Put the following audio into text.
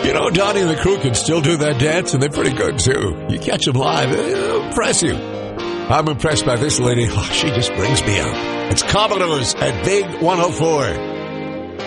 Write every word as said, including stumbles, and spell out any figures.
You know, Donnie and the crew can still do that dance, and they're pretty good, too. You catch them live, they'll impress you. I'm impressed by this lady. Oh, she just brings me out. It's Commodores at Big one oh four.